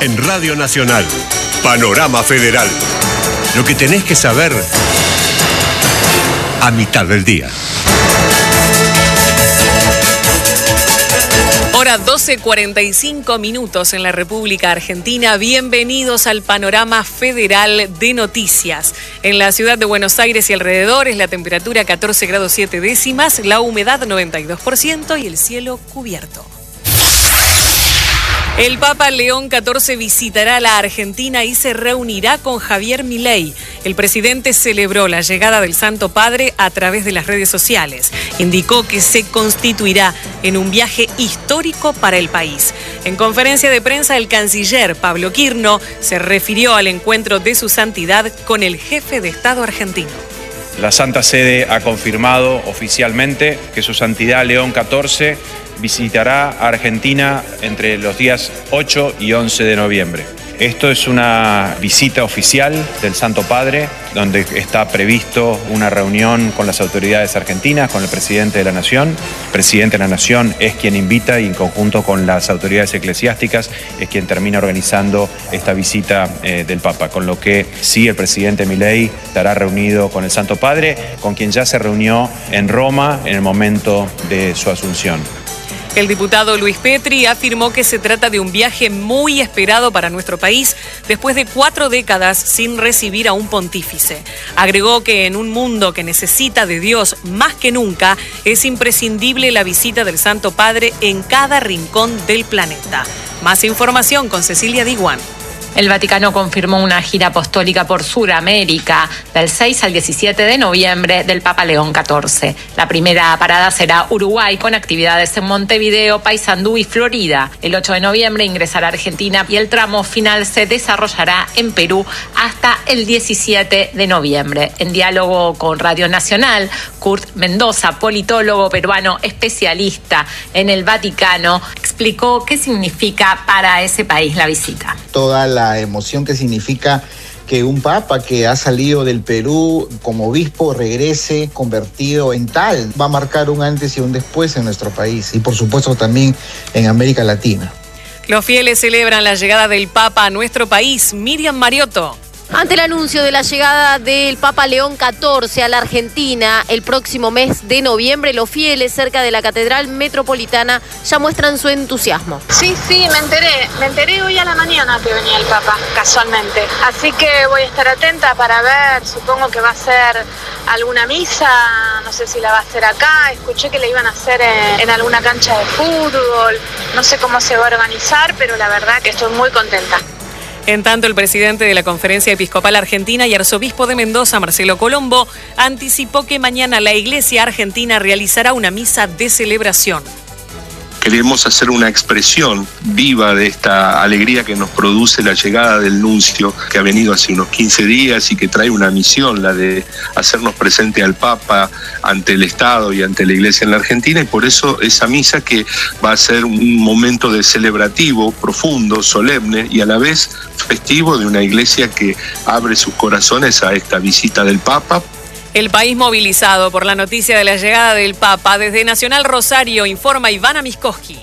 En Radio Nacional, Panorama Federal. Lo que tenés que saber a mitad del día. Hora 12:45 en la República Argentina. Bienvenidos al Panorama Federal de Noticias. En la ciudad de Buenos Aires y alrededores, la temperatura 14 grados 7 décimas, la humedad 92% y el cielo cubierto. El Papa León XIV visitará la Argentina y se reunirá con Javier Milei. El presidente celebró la llegada del Santo Padre a través de las redes sociales. Indicó que se constituirá en un viaje histórico para el país. En conferencia de prensa, el canciller Pablo Quirno se refirió al encuentro de su santidad con el jefe de Estado argentino. La Santa Sede ha confirmado oficialmente que su santidad León XIV visitará a Argentina entre los días 8 y 11 de noviembre. Esto es una visita oficial del Santo Padre, donde está previsto una reunión con las autoridades argentinas, con el presidente de la Nación. El presidente de la Nación es quien invita y en conjunto con las autoridades eclesiásticas es quien termina organizando esta visita del Papa. Con lo que sí, el presidente Milei estará reunido con el Santo Padre, con quien ya se reunió en Roma en el momento de su asunción. El diputado Luis Petri afirmó que se trata de un viaje muy esperado para nuestro país después de 4 décadas sin recibir a un pontífice. Agregó que en un mundo que necesita de Dios más que nunca, es imprescindible la visita del Santo Padre en cada rincón del planeta. Más información con Cecilia Diguán. El Vaticano confirmó una gira apostólica por Sudamérica del 6 al 17 de noviembre del Papa León XIV. La primera parada será Uruguay con actividades en Montevideo, Paysandú y Florida. El 8 de noviembre ingresará a Argentina y el tramo final se desarrollará en Perú hasta el 17 de noviembre. En diálogo con Radio Nacional, Kurt Mendoza, politólogo peruano especialista en el Vaticano, explicó qué significa para ese país la visita. Toda la emoción que significa que un papa que ha salido del Perú como obispo regrese convertido en tal, va a marcar un antes y un después en nuestro país y por supuesto también en América Latina. Los fieles celebran la llegada del Papa a nuestro país. Miriam Mariotto. Ante el anuncio de la llegada del Papa León XIV a la Argentina el próximo mes de noviembre, los fieles cerca de la Catedral Metropolitana ya muestran su entusiasmo. Sí, me enteré hoy a la mañana que venía el Papa, casualmente. Así que voy a estar atenta para ver, supongo que va a ser alguna misa, no sé si la va a hacer acá, escuché que la iban a hacer en alguna cancha de fútbol, no sé cómo se va a organizar, pero la verdad que estoy muy contenta. En tanto, el presidente de la Conferencia Episcopal Argentina y arzobispo de Mendoza, Marcelo Colombo, anticipó que mañana la Iglesia Argentina realizará una misa de celebración. Queremos hacer una expresión viva de esta alegría que nos produce la llegada del nuncio, que ha venido hace unos 15 días y que trae una misión, la de hacernos presente al Papa ante el Estado y ante la Iglesia en la Argentina, y por eso esa misa que va a ser un momento de celebrativo, profundo, solemne y a la vez festivo de una Iglesia que abre sus corazones a esta visita del Papa. El país movilizado por la noticia de la llegada del Papa. Desde Nacional Rosario informa Ivana Miskoski.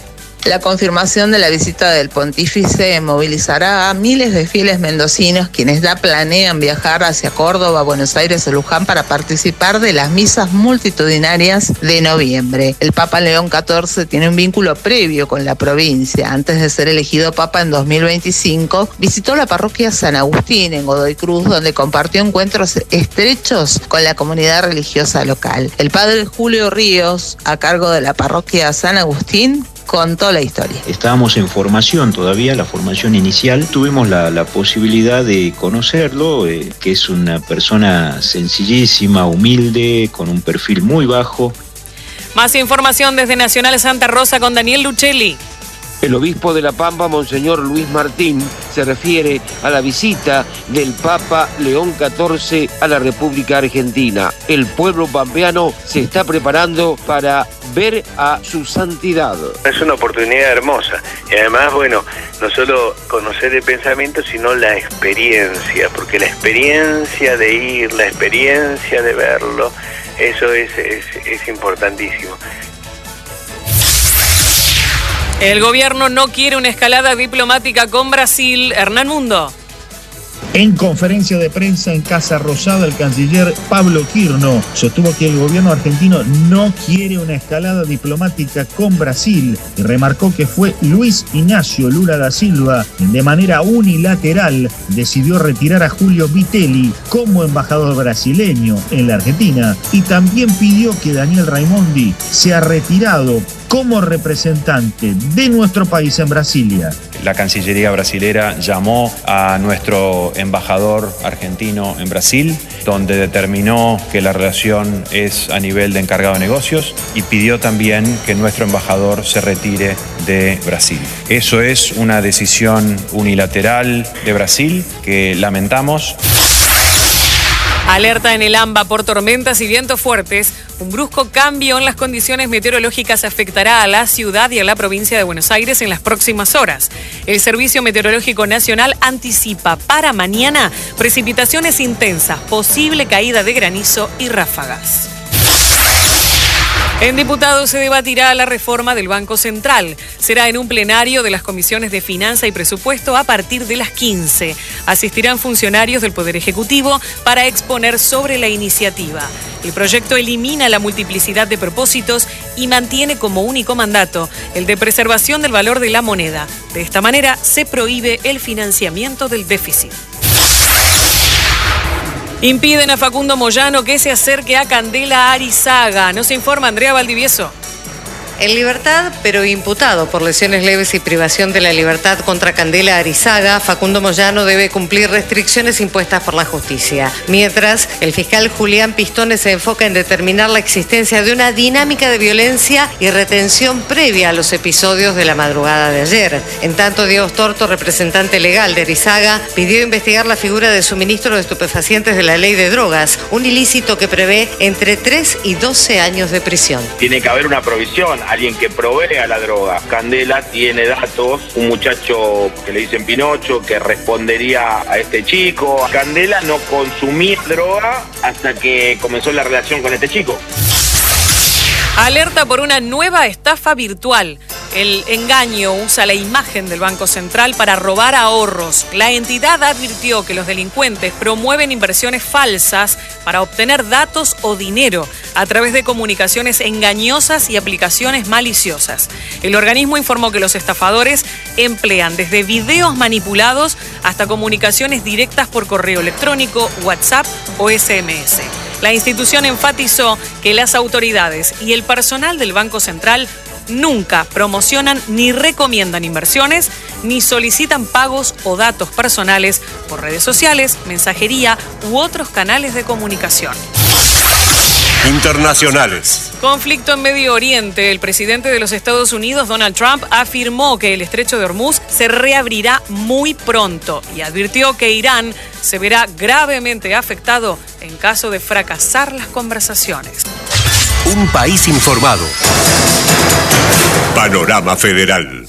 La confirmación de la visita del pontífice movilizará a miles de fieles mendocinos quienes ya planean viajar hacia Córdoba, Buenos Aires o Luján para participar de las misas multitudinarias de noviembre. El Papa León XIV tiene un vínculo previo con la provincia. Antes de ser elegido Papa en 2025, visitó la parroquia San Agustín en Godoy Cruz, donde compartió encuentros estrechos con la comunidad religiosa local. El padre Julio Ríos, a cargo de la parroquia San Agustín, contó la historia. Estábamos en formación todavía, la formación inicial. Tuvimos la posibilidad de conocerlo, que es una persona sencillísima, humilde, con un perfil muy bajo. Más información desde Nacional Santa Rosa con Daniel Luchelli. El obispo de La Pampa, Monseñor Luis Martín, se refiere a la visita del Papa León XIV a la República Argentina. El pueblo pampeano se está preparando para ver a su santidad. Es una oportunidad hermosa y además, bueno, no solo conocer el pensamiento, sino la experiencia, porque la experiencia de ir, la experiencia de verlo, eso es importantísimo. El gobierno no quiere una escalada diplomática con Brasil. Hernán Mundo. En conferencia de prensa en Casa Rosada, el canciller Pablo Quirno sostuvo que el gobierno argentino no quiere una escalada diplomática con Brasil y remarcó que fue Luis Ignacio Lula da Silva quien de manera unilateral decidió retirar a Julio Vitelli como embajador brasileño en la Argentina y también pidió que Daniel Raimondi sea retirado como representante de nuestro país en Brasilia. La Cancillería brasilera llamó a nuestro embajador argentino en Brasil, donde determinó que la relación es a nivel de encargado de negocios y pidió también que nuestro embajador se retire de Brasil. Eso es una decisión unilateral de Brasil que lamentamos. Alerta en el AMBA por tormentas y vientos fuertes. Un brusco cambio en las condiciones meteorológicas afectará a la ciudad y a la provincia de Buenos Aires en las próximas horas. El Servicio Meteorológico Nacional anticipa para mañana precipitaciones intensas, posible caída de granizo y ráfagas. En diputados se debatirá la reforma del Banco Central. Será en un plenario de las comisiones de Finanza y Presupuesto a partir de las 15. Asistirán funcionarios del Poder Ejecutivo para exponer sobre la iniciativa. El proyecto elimina la multiplicidad de propósitos y mantiene como único mandato el de preservación del valor de la moneda. De esta manera se prohíbe el financiamiento del déficit. Impiden a Facundo Moyano que se acerque a Candela Arizaga. Nos informa Andrea Valdivieso. En libertad, pero imputado por lesiones leves y privación de la libertad contra Candela Arizaga, Facundo Moyano debe cumplir restricciones impuestas por la justicia. Mientras, el fiscal Julián Pistones se enfoca en determinar la existencia de una dinámica de violencia y retención previa a los episodios de la madrugada de ayer. En tanto, Diego Storto, representante legal de Arizaga, pidió investigar la figura de suministro de estupefacientes de la ley de drogas, un ilícito que prevé entre 3 y 12 años de prisión. Tiene que haber una provisión. Alguien que provea la droga. Candela tiene datos, un muchacho que le dicen Pinocho, que respondería a este chico. Candela no consumía droga hasta que comenzó la relación con este chico. Alerta por una nueva estafa virtual. El engaño usa la imagen del Banco Central para robar ahorros. La entidad advirtió que los delincuentes promueven inversiones falsas para obtener datos o dinero a través de comunicaciones engañosas y aplicaciones maliciosas. El organismo informó que los estafadores emplean desde videos manipulados hasta comunicaciones directas por correo electrónico, WhatsApp o SMS. La institución enfatizó que las autoridades y el personal del Banco Central nunca promocionan ni recomiendan inversiones, ni solicitan pagos o datos personales por redes sociales, mensajería u otros canales de comunicación. Internacionales. Conflicto en Medio Oriente. El presidente de los Estados Unidos, Donald Trump, afirmó que el estrecho de Hormuz se reabrirá muy pronto y advirtió que Irán se verá gravemente afectado en caso de fracasar las conversaciones. Un país informado. Panorama Federal.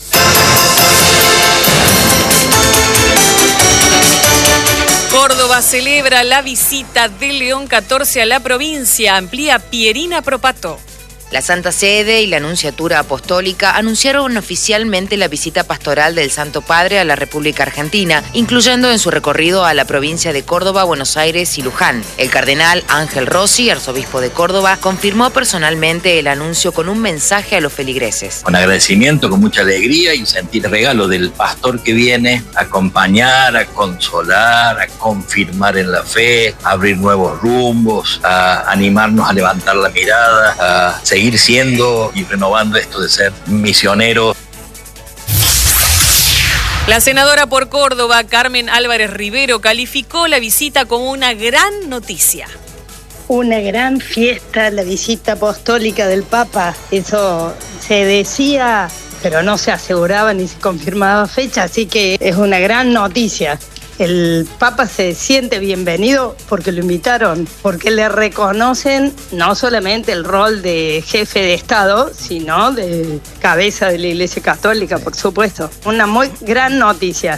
Córdoba celebra la visita de León XIV a la provincia, amplía Pierina Propato. La Santa Sede y la Nunciatura Apostólica anunciaron oficialmente la visita pastoral del Santo Padre a la República Argentina, incluyendo en su recorrido a la provincia de Córdoba, Buenos Aires y Luján. El cardenal Ángel Rossi, arzobispo de Córdoba, confirmó personalmente el anuncio con un mensaje a los feligreses. Con agradecimiento, con mucha alegría y sentir regalo del pastor que viene a acompañar, a consolar, a confirmar en la fe, a abrir nuevos rumbos, a animarnos a levantar la mirada, a seguir siendo y renovando esto de ser misionero. La senadora por Córdoba, Carmen Álvarez Rivero, calificó la visita como una gran noticia. Una gran fiesta, la visita apostólica del Papa. Eso se decía, pero no se aseguraba ni se confirmaba fecha, así que es una gran noticia. El Papa se siente bienvenido porque lo invitaron, porque le reconocen no solamente el rol de jefe de Estado, sino de cabeza de la Iglesia Católica, por supuesto. Una muy gran noticia.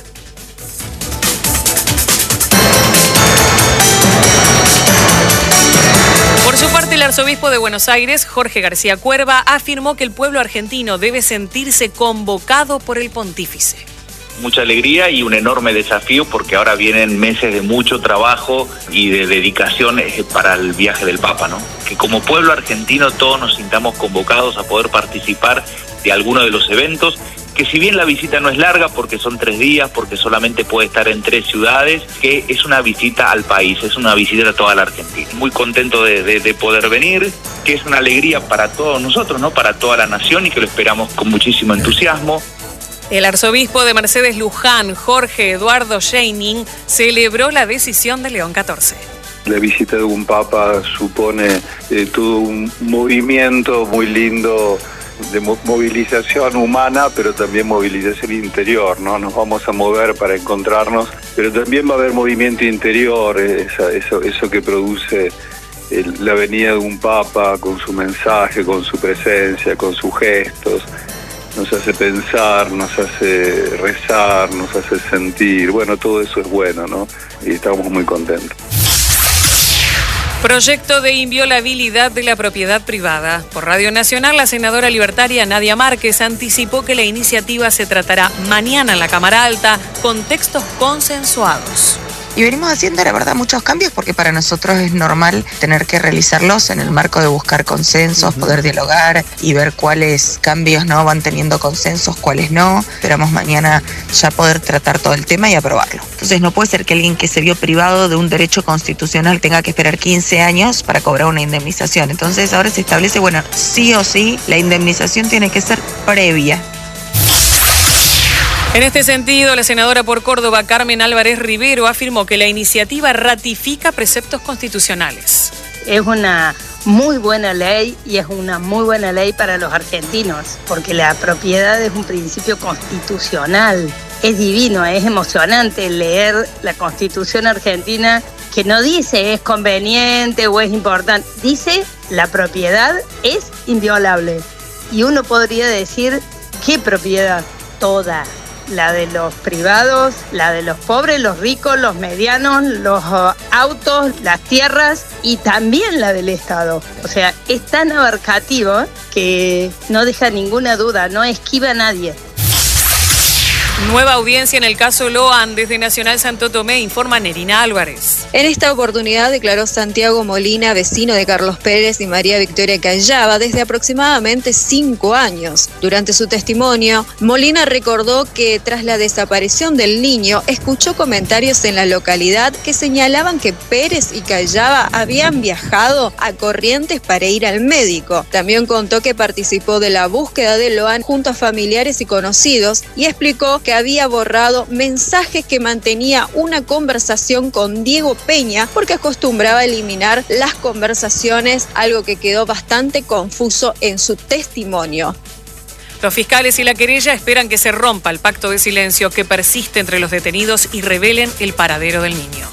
Por su parte, la arzobispo de Buenos Aires, Jorge García Cuerva, afirmó que el pueblo argentino debe sentirse convocado por el pontífice. Mucha alegría y un enorme desafío porque ahora vienen meses de mucho trabajo y de dedicación para el viaje del Papa, ¿no? Que como pueblo argentino todos nos sintamos convocados a poder participar de alguno de los eventos, que si bien la visita no es larga porque son 3 días, porque solamente puede estar en 3 ciudades, que es una visita al país, es una visita a toda la Argentina. Muy contento de poder venir, que es una alegría para todos nosotros, ¿no? Para toda la nación y que lo esperamos con muchísimo entusiasmo. El arzobispo de Mercedes Luján, Jorge Eduardo Scheining, celebró la decisión de León XIV. La visita de un papa supone todo un movimiento muy lindo de movilización humana, pero también movilización interior, ¿no? Nos vamos a mover para encontrarnos, pero también va a haber movimiento interior, eso que produce la venida de un papa con su mensaje, con su presencia, con sus gestos. Nos hace pensar, nos hace rezar, nos hace sentir. Bueno, todo eso es bueno, ¿no? Y estamos muy contentos. Proyecto de inviolabilidad de la propiedad privada. Por Radio Nacional, la senadora libertaria Nadia Márquez anticipó que la iniciativa se tratará mañana en la Cámara Alta con textos consensuados. Y venimos haciendo, la verdad, muchos cambios porque para nosotros es normal tener que realizarlos en el marco de buscar consensos, poder dialogar y ver cuáles cambios no van teniendo consensos, cuáles no. Esperamos mañana ya poder tratar todo el tema y aprobarlo. Entonces no puede ser que alguien que se vio privado de un derecho constitucional tenga que esperar 15 años para cobrar una indemnización. Entonces ahora se establece, bueno, sí o sí, la indemnización tiene que ser previa. En este sentido, la senadora por Córdoba, Carmen Álvarez Rivero, afirmó que la iniciativa ratifica preceptos constitucionales. Es una muy buena ley y es una muy buena ley para los argentinos, porque la propiedad es un principio constitucional. Es divino, es emocionante leer la Constitución argentina, que no dice es conveniente o es importante, dice la propiedad es inviolable. Y uno podría decir, ¿qué propiedad? Toda. La de los privados, la de los pobres, los ricos, los medianos, los autos, las tierras y también la del Estado. O sea, es tan abarcativo que no deja ninguna duda, no esquiva a nadie. Nueva audiencia en el caso Loan. Desde Nacional Santo Tomé informa Nerina Álvarez. En esta oportunidad declaró Santiago Molina, vecino de Carlos Pérez y María Victoria Callaba, desde aproximadamente 5 años. Durante su testimonio, Molina recordó que tras la desaparición del niño, escuchó comentarios en la localidad que señalaban que Pérez y Callaba habían viajado a Corrientes para ir al médico. También contó que participó de la búsqueda de Loan junto a familiares y conocidos y explicó que había borrado mensajes que mantenía una conversación con Diego Peña porque acostumbraba a eliminar las conversaciones, algo que quedó bastante confuso en su testimonio. Los fiscales y la querella esperan que se rompa el pacto de silencio que persiste entre los detenidos y revelen el paradero del niño.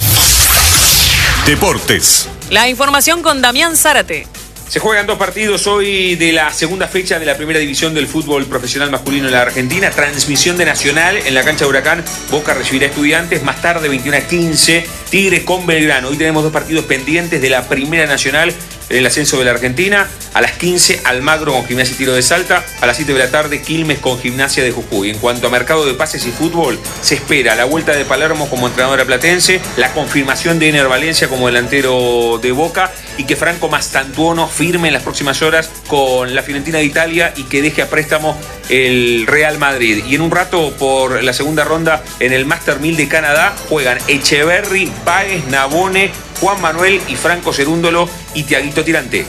Deportes. La información con Damián Zárate. Se juegan 2 partidos hoy de la segunda fecha de la primera división del fútbol profesional masculino en la Argentina. Transmisión de Nacional en la cancha de Huracán. Boca recibirá a Estudiantes. Más tarde, 21:15, Tigre con Belgrano. Hoy tenemos 2 partidos pendientes de la primera nacional en el ascenso de la Argentina. A las 15, Almagro con Gimnasia y Tiro de Salta. A las 7 de la tarde, Quilmes con Gimnasia de Jujuy. En cuanto a mercado de pases y fútbol, se espera la vuelta de Palermo como entrenadora platense, la confirmación de Ener Valencia como delantero de Boca y que Franco Mastantuono firme en las próximas horas con la Fiorentina de Italia y que deje a préstamo el Real Madrid. Y en un rato, por la segunda ronda en el Master 1000 de Canadá, juegan Echeverry, Páez, Nabone, Juan Manuel y Franco Cerúndolo y Tiaguito Tirante.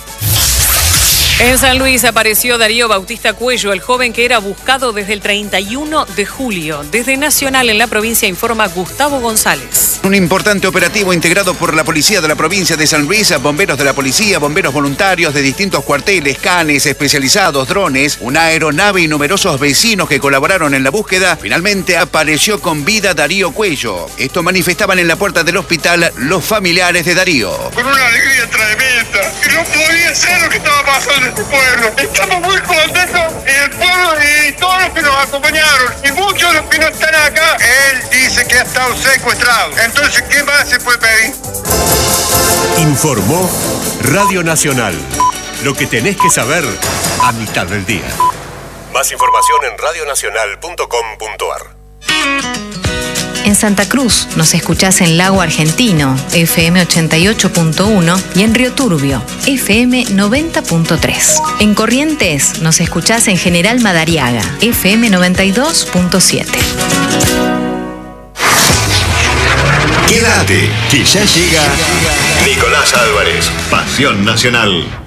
En San Luis apareció Darío Bautista Cuello, el joven que era buscado desde el 31 de julio. Desde Nacional en la provincia informa Gustavo González. Un importante operativo integrado por la policía de la provincia de San Luis, bomberos de la policía, bomberos voluntarios de distintos cuarteles, canes especializados, drones, una aeronave y numerosos vecinos que colaboraron en la búsqueda. Finalmente apareció con vida Darío Cuello. Esto manifestaban en la puerta del hospital los familiares de Darío. Con una alegría tremenda, que no podía ser lo que estaba pasando en este pueblo. Estamos muy contentos en el pueblo y todos los que nos acompañaron y muchos de los que no están acá. Él dice que ha estado secuestrado. Entonces, ¿qué más se puede pedir? Informó Radio Nacional. Lo que tenés que saber a mitad del día. Más información en radionacional.com.ar. En Santa Cruz nos escuchás en Lago Argentino, FM 88.1 y en Río Turbio, FM 90.3. En Corrientes nos escuchás en General Madariaga, FM 92.7. Quédate, que ya llega Nicolás Álvarez, Pasión Nacional.